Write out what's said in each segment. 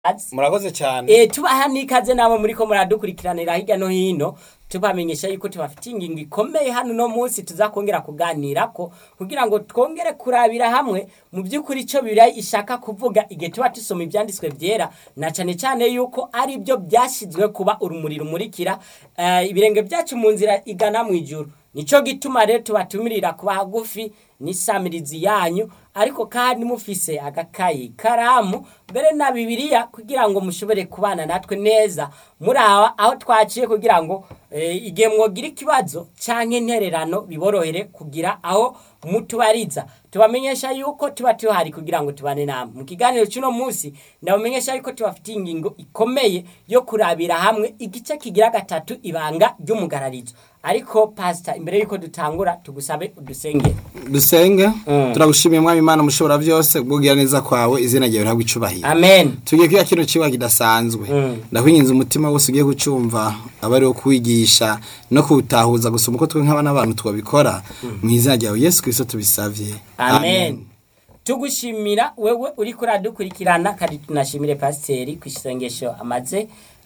murakoze cyane. Tubaha n'ikaze namwe muriko muradukurikiranira hirya no hino tubamenyesha yuko tubafitiye ingingo ikomeye hano no munsi tuzakongera kuganirako kugira ngo twongere kurabira hamwe mu by'ukuri ico Bibiliya ishaka kuvuga igihe tuba tusoma ivyanditswe vyera na cane cane yuko ari byo byashizwe kuba urumuri rumurikira ibirenge byacu mu nzira igana mu ijuru. Nico gituma rero tubatumirira kuba hagufi n'isamirizi yanyu ariko kandi mufise agakayi karamu mbere na Bibiliya kugira ngo mushobore kubana natwe neza muraha aho twaciye kugira ngo igihe mwogira ikibazo canke intererano biborohere kugira aho mutubariza. Tubamenyesha yuko tuba tuhari kugira ngo tubane namwe mu kiganiro cy'uno munsi. Ndabamenyesha yuko tubafitiye ingingo ikomeye yo kurabira hamwe igice kigira gatatu ibanga ry'umugararizo. Ariko pastor imbere yuko dutangura tugusabe udusenge. Dusenge. Turagushimiye mwami Imana mushobora byose kugira neza kwawe izina ryawe ntabwo icubahira. Amen. Tugiye kwiga kino kiwa kidasanzwe. Ndakwinginze umutima wose ugiye gucumva abari wo kwigisha no kubutahuza gusoma uko twe nk'abana abantu twabikora mu izina ryawe Yesu Kristo tubisavye. Amen. Tugushimira wewe uri kuradukurikirana kandi tunashimire pasiteri kwishengesho amaze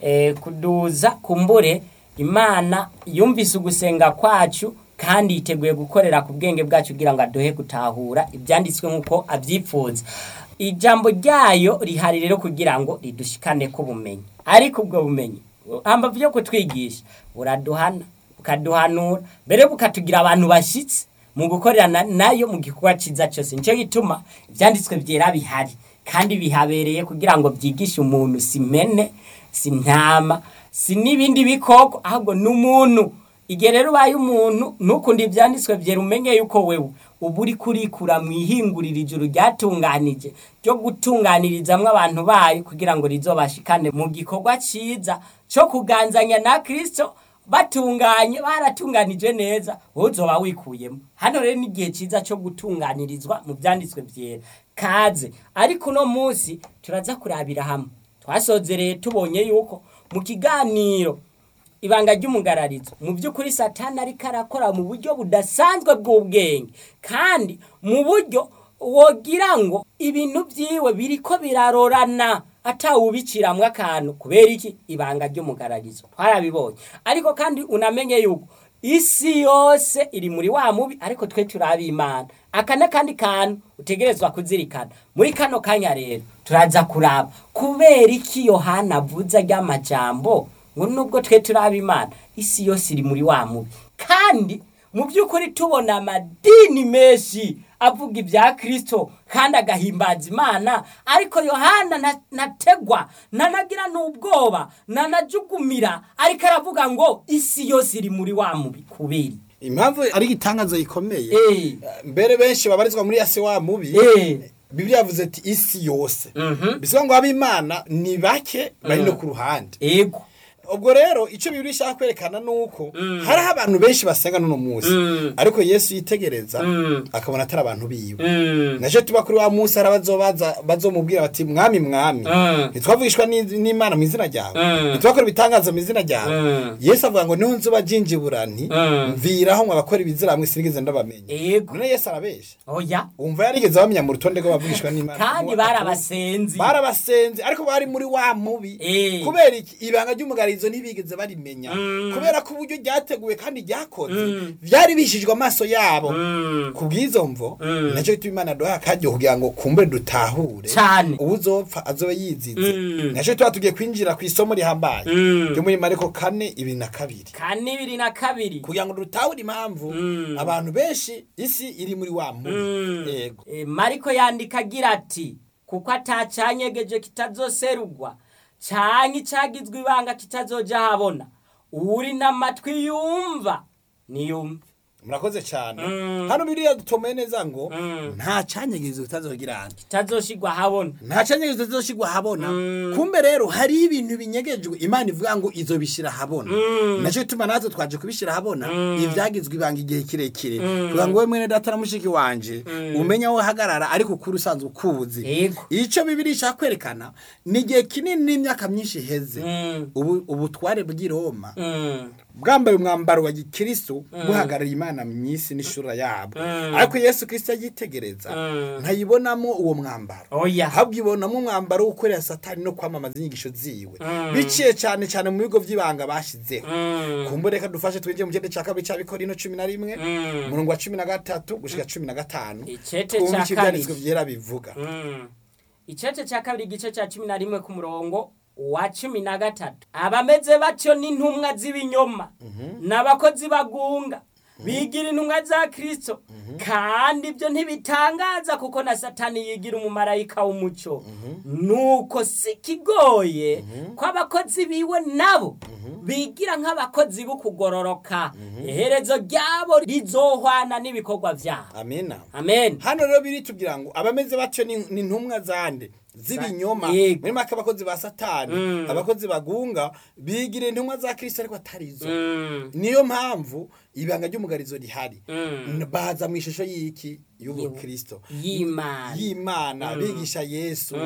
kuduza kumbure Imana yumvise ugusenga kwacu kandi yiteguye gukorera ku bwenge bwacu kugira ngo aduhe gutahura ibyanditswe nkuko abyipfuza. Ijambo ryayo rihari rero kugira ngo ridushikane ku bumenyi. Ariko ubwo bumenyi hamba byo kutwigisha uraduhana ukaduhanura mbere bukatugira abantu bashitse mu gukorerana nayo mu gikorwa ciza cyose. Nico gituma ibyanditswe byera bihari kandi bihabereye kugira ngo byigishe umuntu simene sintama si nibindi bikoko ahubwo n'umuntu. Igihe rero ubaye umuntu nukundi ibyanditswe byera umenye yuko wewe uburi kurikura mwihingurira ijuru ryatunganije ryo gutunganirizamwe abantu bayo kugira ngo rizobashikane mu gikorwa ciza cyo kuganzanya na Kristo batunganye baratunganije neza uzoba wikuyemo. Hano rero ni gihe ciza cyo gutunganirizwa mu byanditswe byera kaze. Ariko no munsi turaza kurabira hamwe twasozereye tubonye yuko mu kiganiro ibanga ry'umugararizo mu by'ukuri Satani ariko arakora mu buryo budasanzwe bw'ubwenge kandi mu buryo wogira ngo ibintu byiwe biriko birarorana atawubiciramwe akantu kubera iki ibanga ry'umugararizo twarabibonye. Ariko kandi unamenye yuko isi yose iri muri wa mubi ariko twe turabi Imana akane kandi kantu utegerezwa kuzirikana muri kano kanya. Rero turaza kuraba kubera iki Yohana avuza ry'amajambo ngo nubwo twe turabi Imana isi yose iri muri wa mubi kandi mu by'ukuri tubona amadini menshi avuga ibya Kristo kandi agahimbaza Imana. Ariko Yohana nategwa nanagira n'ubwoba nanajugumira ariko aravuga ngo isi yose iri muri wa mubi kubiri impamvu ari gitangazo gikomeye. Mbere benshi babarizwa muri ase wa mubi. Bibiliya yavuze ati isi yose bisaba ngo ab'Imana ni bake bari no ku ruhande. Yego. Ubwo rero ico Bibiliya ishaka kwerekana nuko hari abantu benshi basenga no munsi ariko Yesu yitegereza akabona atari abantu biwe. Naje tuba kuri wa munsi arabazobaza bazomubwira bati mwami ntitwavugishwa n'Imana mu izina ryawe ntitwakora ibitangazo mu izina ryawe. Yesu avuga ngo niho nzuba jinjiburani mviraho mwabakora ibiziramwe sinigeze ndabamenye. None Yesu arabesha? Oya. Umva yarigeze bamenya mu rutonde rw'abavugishwa n'Imana kandi barabasenzi ariko bari muri wa mubi. Kubera iki ibanga ry'umugari izo ntibigeze barimenya kubera ko uburyo ryateguwe kandi ryakoze byari bishijwe amaso yabo. Kubwizo mvo nacyo gituma Imana duha akajyo kugira ngo kumbe dutahure ubuzopfa azobe yizize. Nacyo tugiye kwinjira ku isomo rihambaye ryo muri Mariko 4:22 kugira ngo dutahure impamvu abantu benshi isi iri muri wa mubi. Yego. Mariko yandika agira ati kuko atacanyegeje kitazoserugwa canke cagizwe ibanga kitazoja habona uri n'amatwi yumva niyumve. Murakoze cyane. Hano Bibiliya dutomeye neza ngo nta canyegezo kitazogirana kitazoshigwa habona nta canyegezo kitazoshigwa habona. Kumbe rero hari ibintu binyegejwe Imana ivuga ngo izo bishira habona. Naco bituma natwe twaje kubishira habona ivyagizwe ibanga igihe kirekire kugira ngo we mwene data na mushiki wanje umenya aho hagarara ariko kuri usanzwe ukubuzi. Ico Bibiliya ishaka kwerekana ni igihe kinini n'imyaka myinshi heze ubutware bw'i Roma bwambaye umwambaro wa gikristo buhagarara Imana imana mw'isi n'ishura yabo ariko Yesu Kristo yitegereza ntayibonamo uwo mwambaro ahubwo ibonamo umwambaro wo gukorera satani no kwamamaza inyigisho ziwe biciye cyane cyane mu bigo by'ibanga bashizeho kumbure reka dufashe twinjiye mu cyete cya kabiri cya Bikorino 11 umurongo wa 13 gushika 15 icete cya kabiri byera bivuga icete cya kabiri igice cya 11 ku murongo wa 13 abameze batyo n'intumwa z'ibinyoma n'abakozi bagunga bigira intumwa za Kristo kandi ibyo ntibitangaza kuko na satani yigira umumarayika w'umucyo nuko sikigoye ko abakozi biwe nabo bigira nk'abakozi b'ukugororoka iherezo ryabo rizohwana n'ibikorwa byabo amena amen hano rero biri tugira ngo abameze batyo n'intumwa zande z'ibinyoma muri make abakozi ba satani abakozi bagunga bigira intumwa za Kristo ariko atarizo niyo mpamvu ibanga ry'umugarizo rihari baza mu ishusho y'iki y'ubukristo y'Imana bigisha Yesu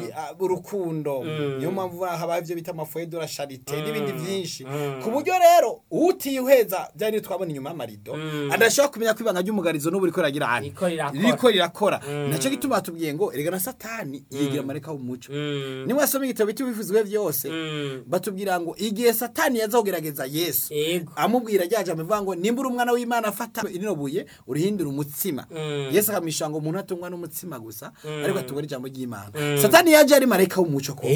urukundo niyo mpamvu habaye ibyo bita amafoye de la charité n'ibindi byinshi ku buryo rero utiyuheza byari twabona inyuma y'amarido adashobora kumenya ko ibanga ry'umugarizo n'ubu riko ragira hano riko rirakora nacyo gituma tubwiye ngo erega na satani yigira mareka w'umuco nimwe asoma igitabo bitubivuzwe byose batubwira ngo igihe satani yazogerageza Yesu amubwira ryaje amuvuga ngo nimbura umwana w'Imana afata irino buye urihindura umutsima Yesu akamisha ngo umuntu atungwa n'umutsima gusa ariko atungwa n'ijambo ry'Imana satani yaje ari mareka w'umuco ko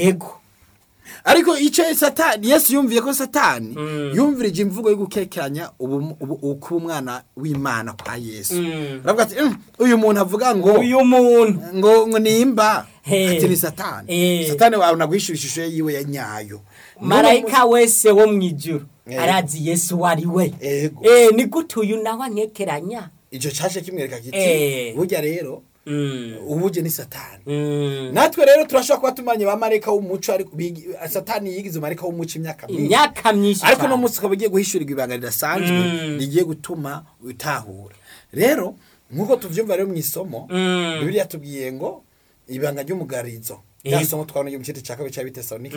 ariko icyo satani Yesu yumviye ko satani yumvirije imvugo yo gukekeranya ubu umwana w'Imana kwa Yesu aravuga ati uyu muntu avuga ngo uyu muntu ngo nimba ati ni satani wawe nagwishurishije yiwe ya nyayo marayika wese wo mwijuru arazi Yesu wari we ni gute uyu nawe ankekeranya icyo cyaje kimwereka kiti burya rero ubuje ni satani natwe rero turashobora kuba tumanye ba marayika w'umuco ariko satani yigize marayika w'umuco imyaka myinshi ariko no munsi kabagiye guhishurirwa ibanga ridasanzwe rigiye gutuma utahura rero nkuko tuvyumva rero mu isomo Bibiliya tubwiye ngo ibanga ry'umugarizo yasomo twabonye mu cyete cya kabiri cya Bitesalonike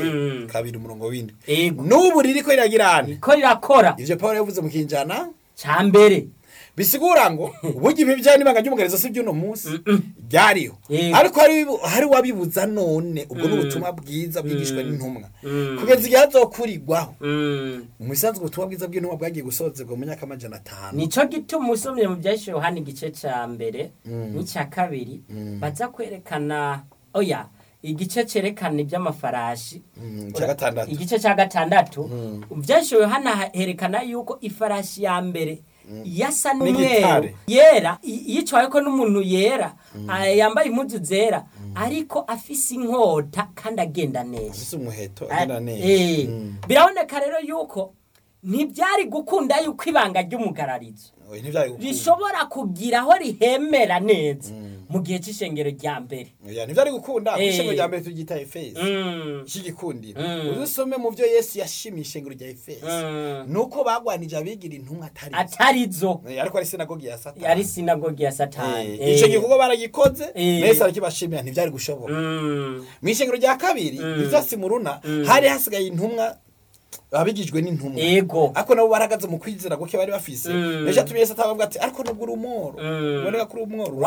2:7 n'ubu ririko iragirana ko rirakora ivyo Paulo yavuze mu kinjana ca mbere bisigura ngo ubugi bibijanye n'ibanga ry'umugarizo si by'uno munsi ryariho ariko hari wabibuza none ubwo n'ubutumwa bwiza bwigishwa n'intumwa kugeza igihe hazokurirwaho mu bisanzwe ubutumwa bwiza bw'intumwa bwagiye gusozerwa mu myaka 500 nico gituma usomye mu byashe Yohana igice ca mbere n'icya kabiri baza kwerekana igice cerekana iby'amafarashi igice cya gatandatu byashe Yohana herekana yuko ifarashi ya mbere yasa n'umweru yera yicwaye ko n'umuntu yera yambaye impuzu zera ariko afise inkota kandi agenda neza afise umuheto agenda neza biraboneka rero yuko ntibyari gukunda yuko ibanga ry'umugararizo rishobora kugira aho rihemera neza mu gihe cy'ishengero rya mbere ntibyari gukunda ishengero rya mbere tugita Efeso cy'igikundiro uzusome mu byo Yesu yashimye ishengero rya Efeso nuko bagwanije abigira intumwa atarizo ariko ari sinagogi ya satani yari sinagogi ya satani icyo gikorwa baragikoze Yesu arakibashimira ntibyari gushoboka mu ishengero rya kabiri bizasimuruna hari hasigaye intumwa abigijwe n'intumwa ariko nabo baragaze mu kwizera guke bari bafise neje tumye satabavuga ati ariko nubwo urumoro uboneka kuri umworo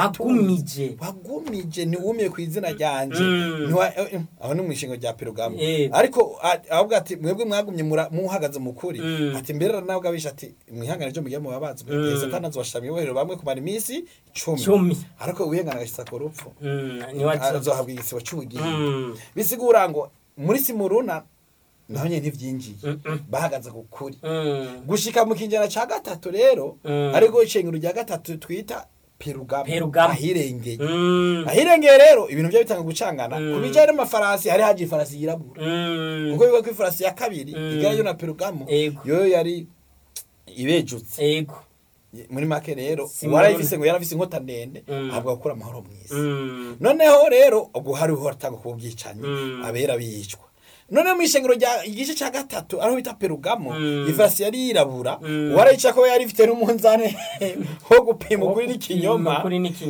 wagumije ni wumiye ku izina ryanje aho ni mu ishingo rya Perugamo ariko avuga ati mwebwe mwagumye muhagaze mu kuri ati mbere nabwo abisha ati mwihangane cyo mugiye mu babazwe satani azoshamye wehero bamwe kumara iminsi 10 ariko wihangana gashitsa ku rupfu ni azohabwa igisibo cy'ubugiye bisigura ngo muri simuruna naho nyene ntivyinjiye bahagaze ku kuri gushika mu kinjana ca gatatu rero ariko icengero rya gatatu twita Perugamo ahirengeye rero ibintu byo bitanga gucangana kubijanye n'amafarasi hari haje ifarasi yirabura kuko bivuga ko ifarasi ya kabiri igayo na Perugamo yo yari ibejutse muri make rero warayifise ngo yarafise inkota ndende ahabwa gukura amahoro mwisi noneho rero ubwo hari ho ratanga kubwicanyi abera biyicwa none mu ishengero rya igice ca gatatu aho bita Perugamo ifarasi yari yirabura warayica ko yari ifite n'umunzane ho gupima kuri n'ikinyoma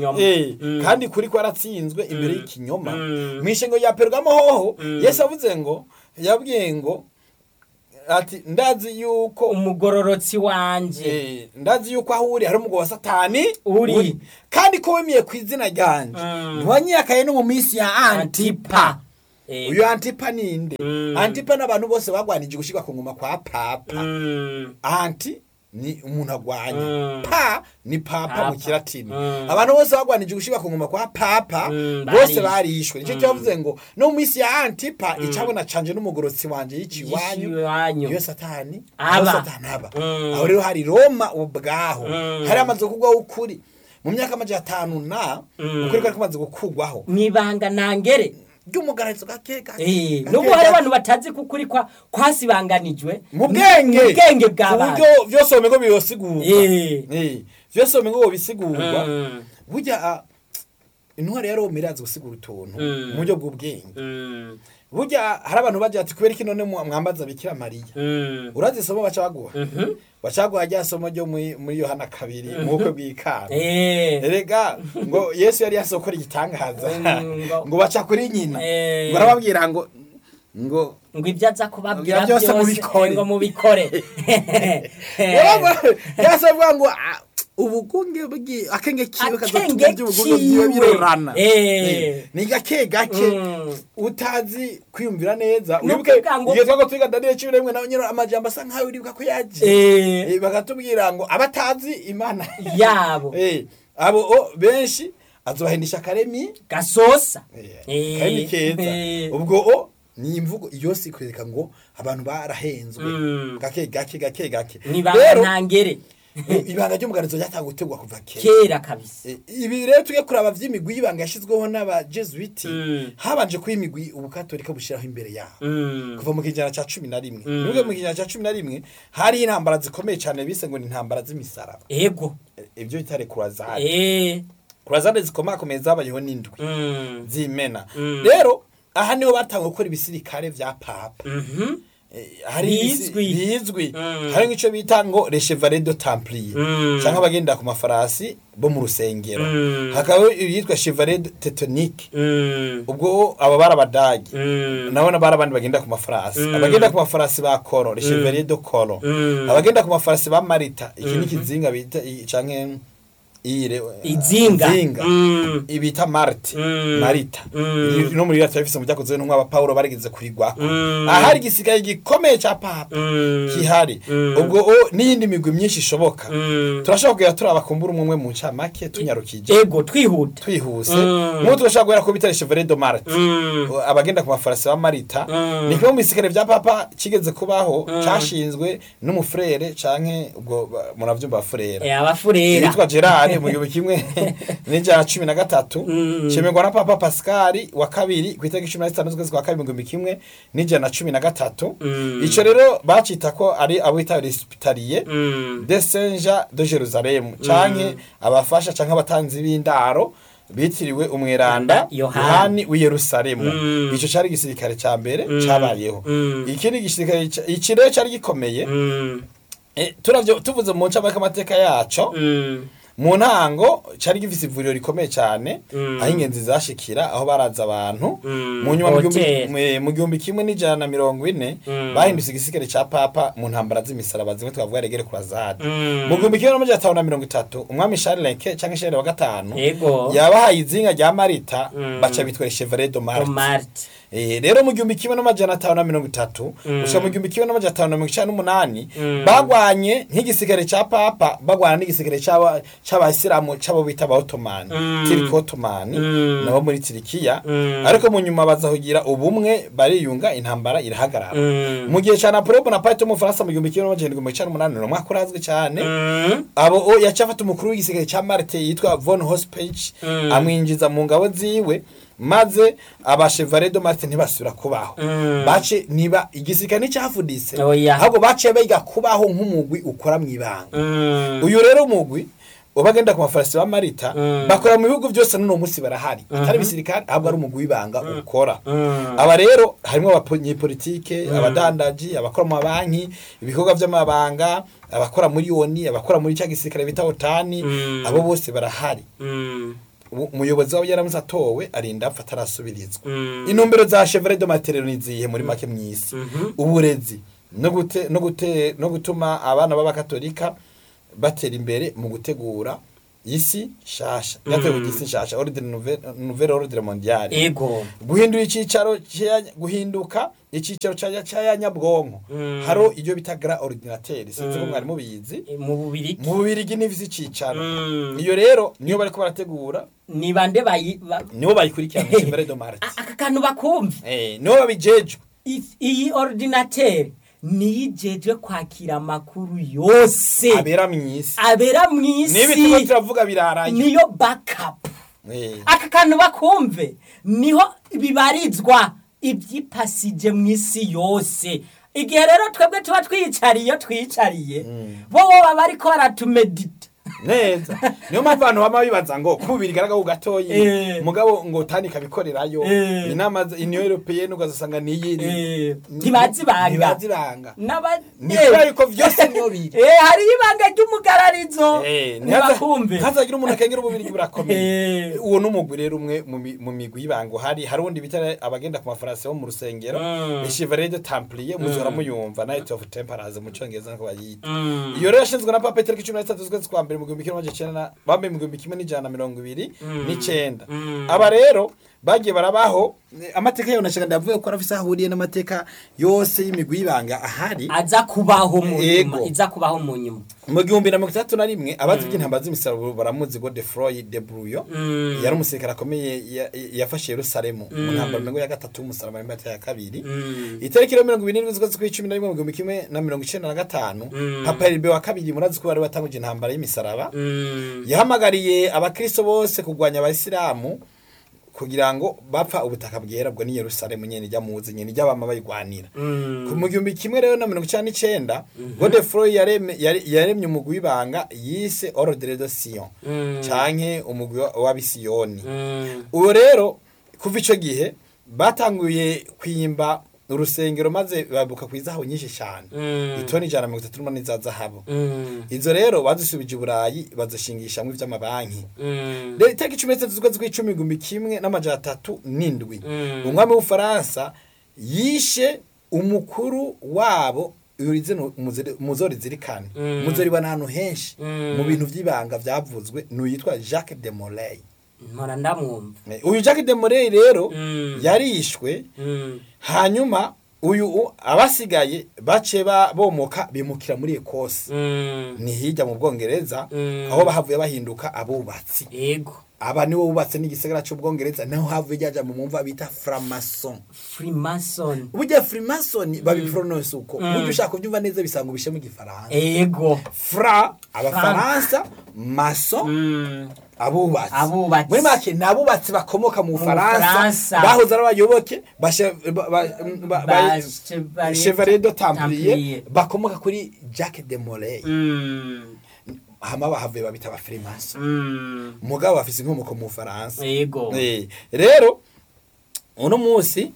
kandi kuri ko aratsinzwe imbere y'ikinyoma mu ishengero rya Perugamo hoho Yesu avuze ngo yabwiye ngo ati ndazi yuko umugororotsi wanje ndazi yuko aho uri hari umugabo wa Satani uri kandi ko wemiye ku izina ryanje ntiwanyiyakaye no mu minsi ya Antipa. Uyu Antipa ninde? Antipa n'abantu bose bagwanije gushika ku ngoma kwa papa. Anti ni umuntu agwanya, pa ni papa mu kilatini. Abantu bose bagwanije gushika ku ngoma kwa papa bose barishwe. Nico cyavuze ngo no mu minsi ya Antipa icabona canje n'umugorotsi wanje yiciwanyu iyo Satani aba. Aho rero hari Roma ubwaho hari amaze kugwaho ukuri mu myaka amaje 5 na ukuri ko kumaze gukugwaho nibanga nangere ry'umugarazo gake nuko hari abantu batazi kukuri kwasibanganijwe mu bwenge bw'abantu byose omego biyosigurwa byose omego bisigurwa burya intwari ya Roma irazi gusigura utuntu mu buryo bw'ubwenge. Burya hari abantu baje ati kubera iki none mwambaza Bikira Mariya urazi somo bacaguha rya somo ryo muri Yohana 2 mu bukwe bw'ikana erega ngo Yesu yari yasokora igitangaza ngo baca kuri nyina ngo arababwira ngo ibyaza kubabwira byose ngo mubikore yasavuga ngo ubugunge akenge kiwe kazotuga by'ubugunge byiwe birorana ni gake utazi kwiyumvira neza uribuke igihe twago twiga Daniel 11 nawe nyine amajambo asa nkaho uribuka ko yaje bakatubwira ngo abatazi Imana yabo abo benshi azobahendisha karemi gasosa karemi keza ubwo ni imvugo yose kwereka ngo abantu barahenzwe gake ni bantangere ibanga ry'umugarizo ryatanga gutegwa kuva kera kabisa. Ibi rero tuge kuraba vy'imigwi y'ibanga yashizweho n'aba Jesuiti habanje ku imigwi ubukatolika bushiraho imbere yaho kuva mu kijana ca 11 nubwo mu kijana ca 11 hari intambara zikomeye cyane bise ngo ni intambara z'imisaraba ego ibyo bitare kurazade kurazade zikomakomeye zabayeho n'indwi zimena rero aha niho batanga gukora ibisirikare vya papa bizwi hari nk'ico bita ngo les chevaliers de Templier cyangwa bagenda ku mafarasi bo mu rusengero hakaba yitwa chevalier teutonique ubwo aba barabadagi nabona barabandi bagenda ku mafarasi abagenda ku mafarasi ba Coro les chevaliers de Coro abagenda ku mafarasi ba Marita iki ni kizinga bita canke izinga ibita Marita no muri yata bifise mu byakozwe n'umwa ba Paulo barigeze kurigwa ahari gisigaye gikomeye ca papa kihari ubwo n'iyindi migwi myinshi ishoboka turashaka kugira turabakumbura umwe mu ncamake tunyarukije ego twihuse mu turashaka kugira ko bitare Chevalier de Marite abagenda ku mafarasi ba Marita ni kimwe mu bisikare vya papa kigeze kubaho cashinzwe n'umufrere canke ubwo munavyumva frere abafurera bitwa Gerard mu gihe kimwe n'ijana 13 cyemerwa na Papa Pascal wa kabiri ku itariki 15 z'ukwezi kwa kabiri mu gihe kimwe n'ijana 13 ico rero bacita ko ari abita hospitalier de Saint-Jean de Jérusalem canke abafasha canke abatanzi b'indaro bitiriwe umweranda Yohani w'i Yerusalemu ico cari gisirikare ca mbere cabayeho ikindi gisirikare ikire cari gikomeye turavyo tuvuze mu ncamake amateka yaco mu ntango cari gifise ivuriro rikomeye cyane aho ingenzi zashikira aho baraza abantu mu nyuma mu gihumbi kimwe n'ijana na 40 bahindutse igisigare ca papa mu ntambara z'imisaraba zimwe twavuga regere kurazade mu gihumbi kimwe n'amajana 530 umwami Charles Lenke canke Charles wa gatanu yabahaye izinga rya Marita baca bitwa Chevalier de Marite rero mu gihumbi kimwe n'amajana 530 gushika mu gihumbi kimwe n'amajana 598 bagwanye nk'igisigare ca papa bagwana n'igisigare c'abasilamu c'abo bita ba Ottoman Turk Ottoman nabo muri Turikiya ariko mu nyuma bazahugira ubumwe bariyunga intambara irahagarara mu gihe ca Napoleon Bonaparte mu Faransa mu gihumbi kimwe n'amajana 18 no mwaka urazwi cyane abo yacafata umukuru w'igisigare ca Marite yitwa von Hospech amwinjiza mu ngabo ziwe maze abashevare de Martin ntibasubira kubaho bace niba igisirikare cyafudise ahubwo bace biga kubaho nk'umugwi ukora mwibanga uyu rero umugwi ubagenda ku mafarasi ba Marita bakora mu bihugu byose none umunsi barahari atari bisirikare ahubwo ari umugwi wibanga ukora aba rero harimo abanyepolitike abadandaji abakora mu banki ibikorwa by'amabanga abakora muri ONU abakora muri cya gisirikare bita OTAN abo bose barahari umuyobozi wabo yaramuze atowe arinda apfa atarasubirizwa intumbero za Chevalier de Marite nizihe muri make mwisi uburezi no gutuma abana b'abakatolika batera imbere mu gutegura isi shasha yateguye isi shasha nouvelle ordre mondiale ego guhindura guhinduka icicaro cya nyabwonko haro iyo bita grand ordinateur sinzi ko mwari mubizi mu Bubirigi n'ivisi icicaro iyo rero niyo bariko barategura ni bande nibo bayikurikirana Chevalier de Marte aka kantu bakumve nibo babijejwe iyi ordinateur nijeje kwakira amakuru yose abera mwisi nibi turavuga biraraye niyo backup aka kantu bakumve niho bibarizwa ibyipasije mwisi yose igihe rero twebwe tuba twicariye bo baba ariko baratumedita neza niyo mpamvu abantu bama bibaza ngo kubiri garaga gatoyi mugabo ngo tandika bikorerayo inama Union Européenne ugazasanga niyiri ntibazibanga n'abandi ko vyose niyo biri hari ibanga ry'umugararizo ntibakumve hazagira umuntu akengera ububirigi burakomeye uwo numugwi rero umwe mu migwi y'ibanga hari undi bitare abagenda ku mafarasi bo mu rusengero Chevalier de Templier muzora muyumva Knight of Temperance mu cyongereza ko bayita iyo rero yashinzwe na Papa Peter 13 z'ukwezi kwa mbere mu 1929 aba rero bagiye barabaho amateka yo nashaka ndavuye ko arafise ahuriye n'amateka yose y'imigwi y'ibanga ahari aza kubaho mu nyuma mu 1931 abazi by'intambara z'imisaruro baramuzi ngo Godefroy de Bouillon yari umusirikare akomeye yafashe Yerusalemu mu ntambara ya gatatu y'umusaraba mbata ya kabiri itariki 27 z'ukwezi kwa 11 1995 Papa Elbe wa kabiri murazi ko bari batanguje intambara y'misaraba yahamagariye abakristo bose kugwanya abayisilamu kugira ngo bapfa ubutaka bwera bwo ni Yerusalemu nyene jya muzi nyene jyabama bayigwanira ku mu 1999 Godefroy yaremye umugwi w'ibanga yise Ordre de Sion canke umugwi w'abisiyoni uwo rero kuva ico gihe batanguye kwimba urusengero maze babuka kwizaho nyinshi cyane itoni 130 zazahabu izo rero bazisubije Burayi bazishingisha mu vy'amabanki rero iteki 10 z'ukwezi n'amajana umwami w'Ufaransa yishe umukuru wabo muzori zirikane muzori bananu henshi mu bintu vy'ibanga vyavuzwe n'uyitwa Jacques de Molay mpora ndamwumva uyu Jacques de Molay rero yarishwe hanyuma uyu abasigaye bace bomoka bimukira muri Ecosse ni hirya mu Bwongereza aho bahavuye bahinduka abubatsi yego aba niwo bubatse n'igisagara cy'Ubwongereza naho havuye ryaja mu mumva bita Freemason ubujya Freemason babipronounce uko ujye ushaka kubyumva neza bisango bishe mu Gifaransa yego abafaransa mason abubatsi muri make nabubatsi bakomoka mu Faransa bahoze abayoboke Chevalier de Templier bakomoka kuri Jacques de Molay hama bahavuye babita Freemason mugabo bafise inkomoko mu Faransa yego rero uno munsi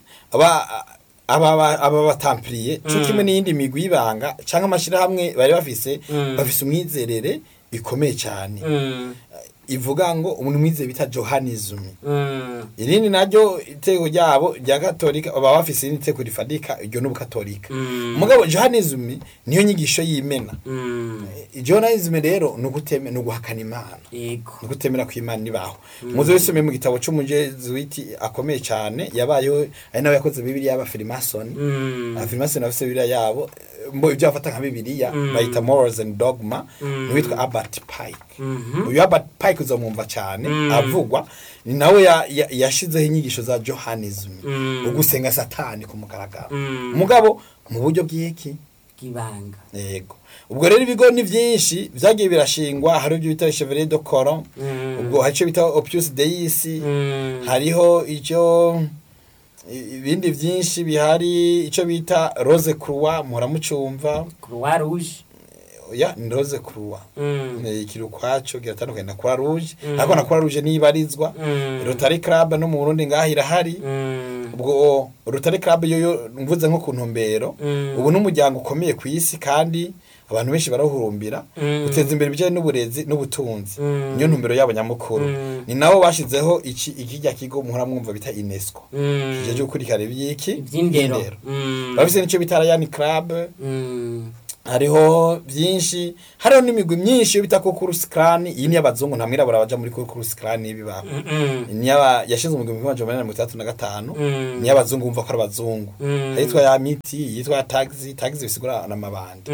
aba Templier cyo kimwe n'indi migwi y'ibanga canke amashira hamwe bari bafise umwizerere ikomeye cyane ivuga ngo umuntu mwize bita Johannism irindi naryo iteko ryabo rya Katolika baba bafise iteko rifadika iryo n'ubukatolika mugabo Johannism niyo nyigisho y'Imena Johannism rero no guhakana Imana no gutemera ku Imana ibaho muzo wese mu gitabo cy'umujezuiti akomeye cyane yabayeho ari nawe yakoze Bibiliya y'aba Freemason Freemason afise Bibiliya yabo mbo ibyo afata nka Bibiliya bayita Morals and Dogma witwa Albert Pike uyu Albert Pike uzomumva cyane avugwa ni nawe yashizeho inyigisho za Johannism ugusenga satani ku mugaragaro mugabo mu buryo bw'iki kibanga yego ubwo rero ibigo ni byinshi byagiye birashingwa hari ibyo bita Chevalier de Coron ubwo haco bita Opus Dei hariho icyo ibindi byinshi bihari icyo bita Rose Croix muhora mucumva Croix Rouge ya Rose Croix kiri ukwaco giratandukanye na Croix Rouge ariko na Croix Rouge nibarizwa Rotary Club no mu Burundi ngahira hari ubwo Rotary Club yo mvuze nko ku ntumbero ubu n'umuryango ukomeye ku isi kandi abantu benshi barahurumbira guteza imbere ibijyanye n'uburezi n'ubutunzi niyo ntumbero yabo nyamukuru ni nabo bashizeho ikijya kigo muhora mwumva bita UNESCO kije cyo kurikana ibyiki iby'indero bafise nico bita Ryan Club hariho byinshi hariho n'imigwi myinshi yo bita ko Kurus Clan iyi ni abazungu nta mwirabura baja muri Kurus Clan ibi ba ni aba yashize mu 1935 ni abazungu bumva ko ari abazungu yitwa ya miti yitwa taxi bisigura n'amabandi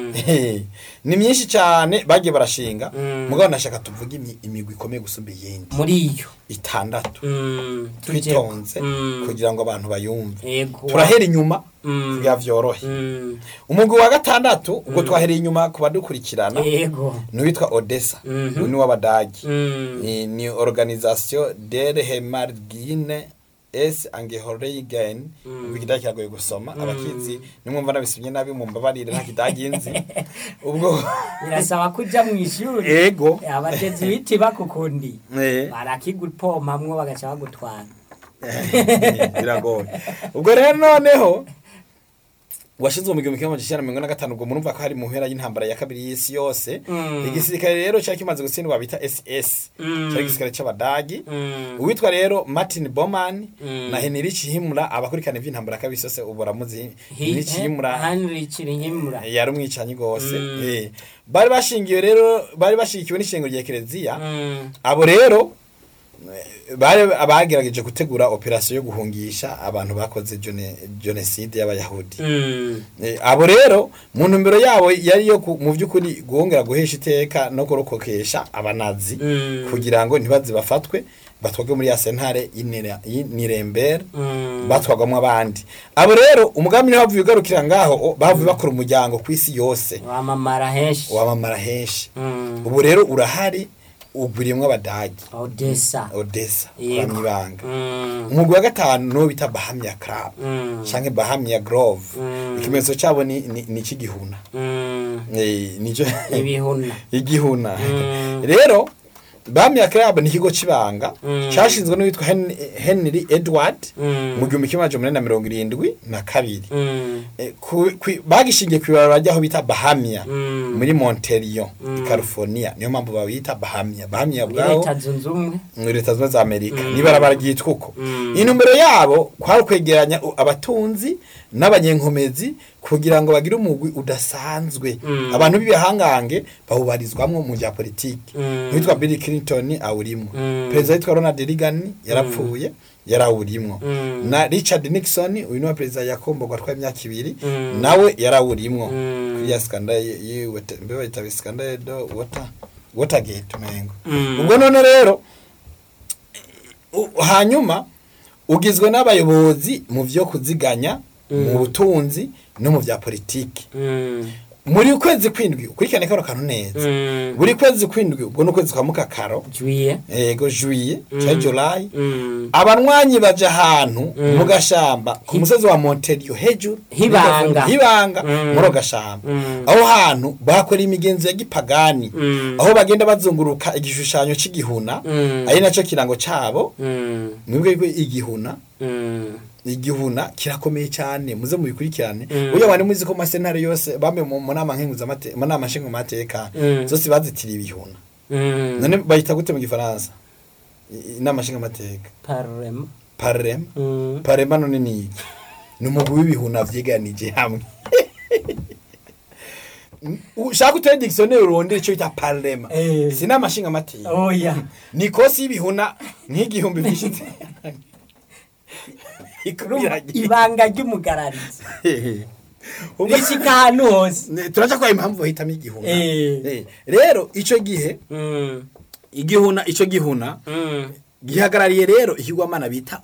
ni myinshi cyane bagiye barashinga mugabo nashaka tuvuga imigwi ikomeye gusumba yindi muri iyo itandatu twitonze kugira ngo abantu bayumve turahera inyuma kugira vyorohe umugwi wa gatandatu ubwo twahereye inyuma ku badukurikirana ni witwa Odessa ni w'abadagi ni organisation der Hemargine es Angehorigen bigidaki yagoye gusoma abakizi nimwumva nabisubye nabi mu mbabarire nta kidaginzi ubwo birasaba kuja mu ishuri yego abatezi biti bakukundi barakigupoma mwo bagaca bagutwara biragoye ubwo rero noneho washinzwe mu 1955 ubwo murumva ko hari mu mpera y'intambara ya kabiri y'isi yose igisirikare rero cyari kimaze gutsindwa bita SS cyari igisirikare c'abadagi uwitwa rero Martin Bormann na Heinrich Himmler abakurikana ivy'intambara ya kabiri yose uburamuzi Heinrich Himmler yari umwicanyi gose bari bashingiwe rero bari bashikiwe n'ishengo rya Ekereziya abo rero bari abagerageje gutegura operation yo guhungisha abantu bakoze genocide y'abayahudi abo rero mu ntumbero yabo yari yo mu by'ukuri guhongera guhesha iteka no kurokokesha abanazi kugira ngo ntibaze bafatwe batwagwe muri ya sentare y'Nuremberg batwagwamo abandi abo rero umugambi niho bavuye ugarukira ngaho bavuye bakora umuryango ku isi yose wamamara henshi ubu rero urahari ugwiriyemwe abadagi Odessa kwa Mibanga umugwi wa gatanu no bita Bahamya Club canke Bahamya Grove ikimenyetso cyabo ni kigihuna nico igihuna rero Bahamya Club ni kigo cibanga cyashinzwe no witwa Henry Edward mu 1872 bagishingiye kwibara ryaho bita Bahamya muri Montreal California niyo mpamvu babita Bahamya bwaho muri Leta Zunze za Amerika nibarabara ryitwa uko intumbero yabo kwari kwegeranya abatunzi n'abanyenkomezi kugira ngo bagire umugwi udasanzwe abantu bibihangange bawubarizwamwo mu bya politiki witwa Bill Clinton awurimo president witwa Ronald Reagan yarapfuye yarawurimo na Richard Nixon uyu ni president yakombogwa twa imyaka 2 nawe yarawurimo kuri ya scandal mbewe itabi scandal Watergate mengo ubwo none rero hanyuma ugizwe n'abayobozi mu byo kuziganya mu butunzi no mu bya politiki muri ukwezi kwindwi ukurikirane karo kantu neza buri kwezi kwindwi ubwo no kwezi kwa mukakaro juillet cya July abanwanyi baje ahantu mu gashamba ku musozi wa Montreal hejuru hibanga muri gashamba aho hantu bakora imigenzo ya gipagani aho bagenda bazunguruka igishushanyo c'igihuna ari naco kirango cabo mwebwe igihuna kirakomeye cyane muze mubikurikirane uyo wani muzi ko masenari yose bamwe mu nama nkenguza mu nama nshinga mateka zose bazitira ibihuna none bayita gute mu gifaransa inama nshinga mateka parema none ni numugwi w'ibihuna vyiganije hamwe ushaka utera dictionnaire urondera ico bita parema sinama nshinga mateka oya ni kosi y'ibihuna nk'igihumbi vyishitse ibanga ry'umugararizi bishika ahantu hose turaca kwa impamvu bahitamo igihuna rero ico gihe igihuna gihagarariye rero ikigwamana bita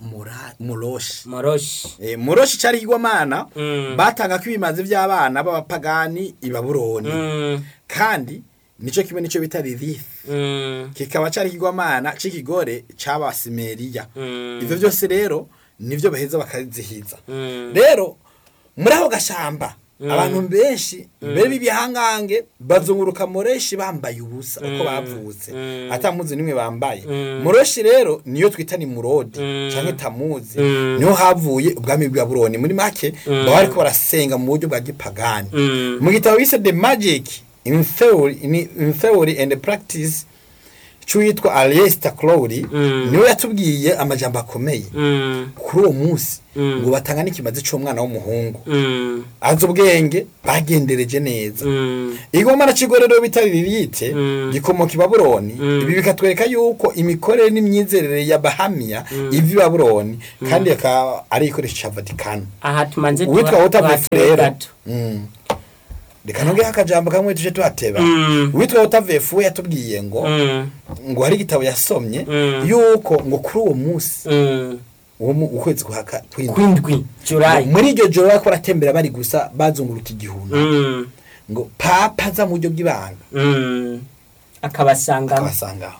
Moroshi cari ikigwamana batanga ko ibimazi by'abana b'abapagani i Babuloni kandi nico kimwe nico bita Lilith kikaba cari ikigwamana c'ikigore c'abasimeriya ivyo byose rero nivyo baheza bakazihiza rero muri aho gashamba abantu benshi mbere b'ibihangange bazunguruka Moreshi bambaye ubusa uko bavutse atamuzi nimwe bambaye. Moreshi rero niyo twita ni Murodi canke Tamuzi, niho havuye ubwami bwa Babuloni. Muri make bari ko barasenga mu buryo bwa gipagani. Mu gitabo bise The Magic in Theory and Practice cyitwa Aleister Crowley niwe yatubwiye amajambo akomeye kuri uwo munsi ngo batanga n'ikimazi cy'umwana w'umuhungu azi ubwenge bagendereje neza. Igoma na kigorero bitari bibite gikomoka i Babuloni. Ibi bikatwereka yuko imikorere n'imyizerere ya Bahamia ivi Babuloni kandi ari ikoresho cya Vatican. Aha tumanze witwa Otavefrero. Reka nonge akajambo kamwe tuje tuhateba. Witwa Otavefu yatubwiye ngo hari igitabo yasomye yuko ngo kuri uwo munsi ukwezi kuhaka kwindwi July muri iryo joro bako ratembera bari gusa bazunguruka igihuna ngo papa za mu buryo bw'ibanga akabasanga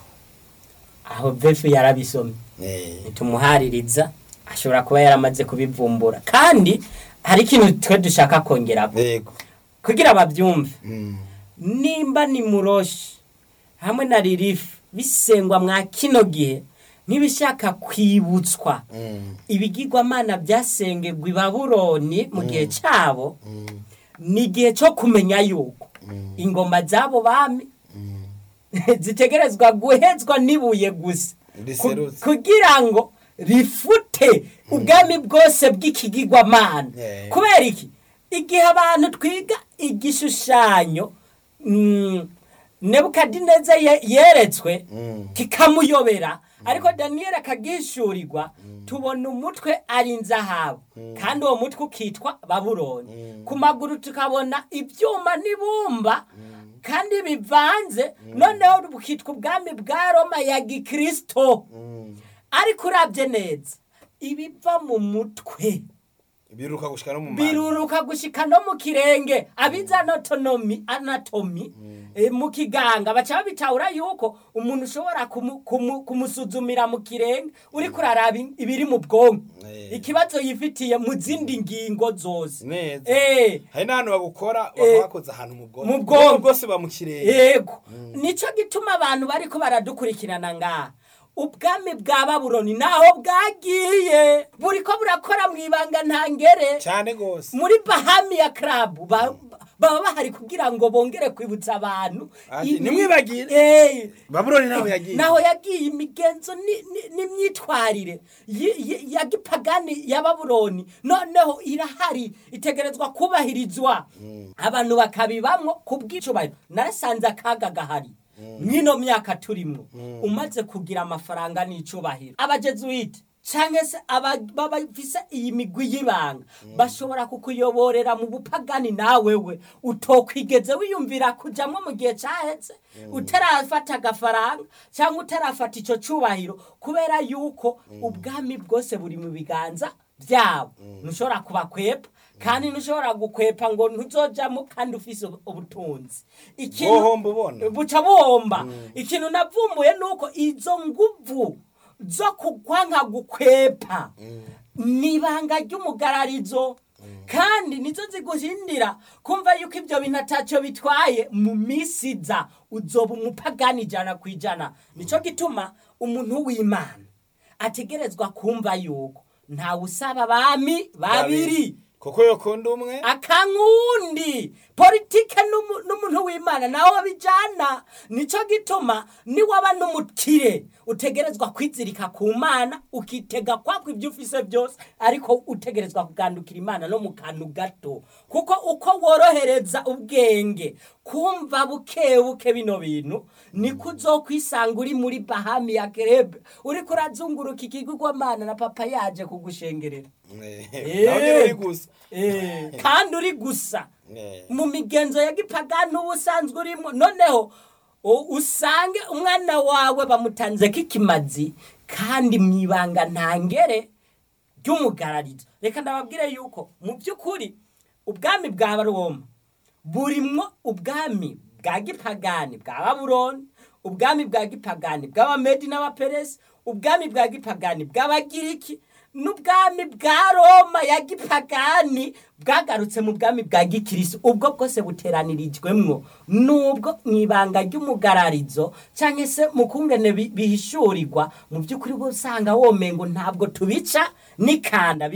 aho Vefu yarabisomye tumuhaririza ashobora kuba yaramaze kubivumbura. Kandi hari ikintu twe dushaka kongera kugira ababyumve. Nimba ni Muroshi hamwe na Lilith bisengwa mwa kino gihe nibishaka kwibutswa ibigirwa mana byasengerwa i Babuloni mu gihe cyabo, ni gihe cyo kumenya yuko ingoma zabo bami zitegerezwa guhezwa nibuye gusa kugira ngo rifute ubwami bwose bw'ikigirwa mana. Kubera iki? Igihe abantu twiga igishushanyo Nebukadineza yeretswe kikamuyobera, ariko Daniel akagishurirwa tubona umutwe ari inzahabu kandi uwo mutwe ukitwa Babuloni. Ku maguru tukabona ibyuma n'ibumba kandi bivanze, noneho bukitwa ubwami bwa Roma ya Gikristo. Ariko urabye neza ibiva mu mutwe biruruka gushika no mu kirenge. Abiza anatomy mu kiganga baca bitahura yuko umuntu ushobora kumusuzumira mu kirenge uri kuraraba ibiri mu bwonko, ikibazo yifitiye mu zindi ngingo zose. Hari n'ahantu bagukora bakabakoza ahantu mu bwonko bwose bamukirenge. Yego, nico gituma abantu bariko baradukurikirana ngaha. Ubwami bwa Babuloni naho bwagiye buriko burakora mwibanga ntangere cyane gose muri Bahamia Club baba bahari kugira ngo bongere kwibutsa abantu nimwibagire Babuloni naho yagiye imigenzo n'imyitwarire ya gipagani ya Babuloni noneho irahari itegerezwa kubahirizwa abantu bakabibamwo kubw'icubahiro. Narasanze akaga gahari mwino myaka turimo umaze kugira amafaranga n'icubahiro. Abajesuite canke se abafise iyi migwi y'ibanga bashobora kukuyoborera mu bupagani nawewe utokwigeze wiyumvira kujamwo mu gihe caheze utarafata agafaranga cyangwa utarafata ico cubahiro, kubera yuko ubwami bwose buri mu biganza byabo. Ntushobora kubakwepa kandi ntushobora gukwepa ngo ntuzojamo kandi ufise ubutunzi. Ikintu buca buhomba. Ikintu navumbuye nuko izo nguvu zo kugwanka gukwepa nibanga ry'umugararizo, kandi nizo ziguhindira kumva yuko ibyo bintu ataco bitwaye mu misiza uzoba umupagani 100%. Nico gituma umuntu w'Imana ategerezwa kumva yuko nta usaba abami babiri kuko yokunda umwe akangundi. Politike n'umuntu w'Imana naho bijana. Nico gituma ni waba n'umukire utegerezwa kwizirika ku Mana ukitega kwako ibyo ufise byose, ariko utegerezwa kugandukira Imana no mu kantu gato, kuko uko worohereza ubwenge kumva buke bino bintu niko uzokwisanga uri muri Bahamia Club uri kurazunguruka ikigirwa Mana na papa yaje kugushengerera kandi uri gusa mu migenzo ya gipagani ubusanzwe urimo. Noneho usange umwana wawe bamutanze kikimazi kandi mwibanga ntangere ry'umugararizo. Reka ndababwire yuko mu by'ukuri ubwami bwa Roma burimwo ubwami bwa gipagani bwa Babuloni, ubwami bwa gipagani bw'Abamedi n'Abaperesi, ubwami bwa gipagani bw'Abagiriki, n'ubwami bwa Roma ya gipagani bwagarutse mu bwami bwa gikristo, ubwo bwose buteranirijwemwo, nubwo mwibanga ry'umugararizo canke se mukungene bihishurirwa, mu by'ukuri usanga womengo ntabwo tubica nikanda